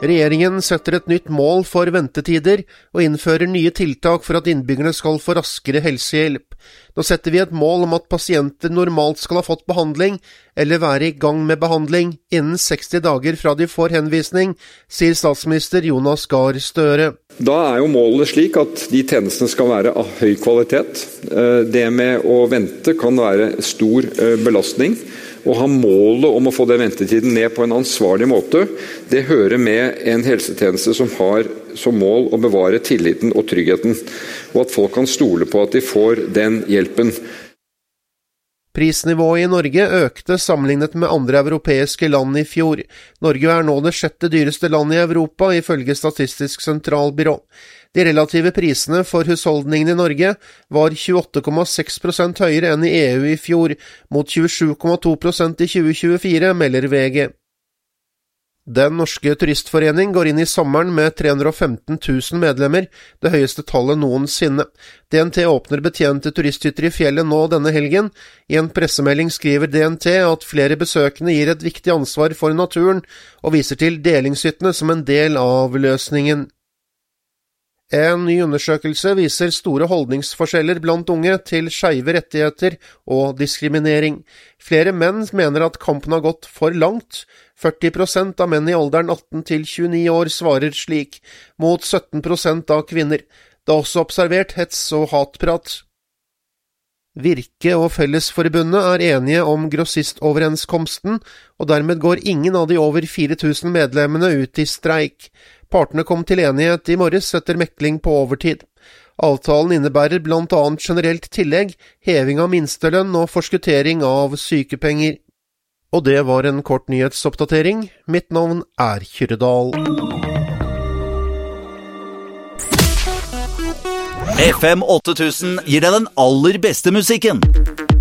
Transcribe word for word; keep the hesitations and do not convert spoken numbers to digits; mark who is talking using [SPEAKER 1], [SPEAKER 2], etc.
[SPEAKER 1] Regjeringen setter et nytt mål for ventetider og innfører nye tiltak for at innbyggerne skal få raskere helsehjelp. Nå setter vi et mål om at pasienter normalt skal ha fått behandling eller være i gang med behandling innen seksti dager fra de får henvisning, sier statsminister Jonas Gahr Støre.
[SPEAKER 2] Da er jo målet slik at de tjenestene skal være av høy kvalitet. Det med å vente kan være stor belastning. Å ha målet om å få den ventetiden ned på en ansvarlig måte, det hører med en helsetjeneste som har som mål å bevare tilliten og tryggheten, og at folk kan stole på at de får den hjelpen.
[SPEAKER 1] Prisnivået i Norge økte sammenlignet med andre europeiske land i fjor. Norge er nå det sjette dyreste landet i Europa, ifølge Statistisk sentralbyrå. De relative prisene for husholdningene i Norge var tjueåtte komma seks prosent høyere enn i E U i fjor, mot tjuesju komma to prosent i tjue tjuefire, melder V G. Den norske turistforening går inn i sommeren med tre hundre og femten tusen medlemmer, det høyeste tallet noensinne. D N T åpner betjente turisthytter i fjellet nå denne helgen. I en pressemelding skriver D N T at flere besøkende gir et viktig ansvar for naturen, og viser til delingshyttene som en del av løsningen. En ny undersøkelse viser store holdningsforskjeller blant unge til skeive rettigheter og diskriminering. Flere menn mener at kampen har gått for langt. førti prosent av menn i alderen atten til tjueni år svarer slik, mot sytten prosent av kvinner. Det er også observert hets og hatprat. Virke og Fellesforbundet er enige om grossistoverenskomsten, og dermed går ingen av de over fire tusen medlemmene ut i streik. Partene kom til enighet i morges etter mekling på overtid. Avtalen innebærer blant annet generelt tillegg, heving av minstelønn og forskuttering av sykepenger. Og det var en kort nyhetsoppdatering. Mitt navn er Kyrre-Dahl.
[SPEAKER 3] F M åtte tusen gir deg den aller beste musikken.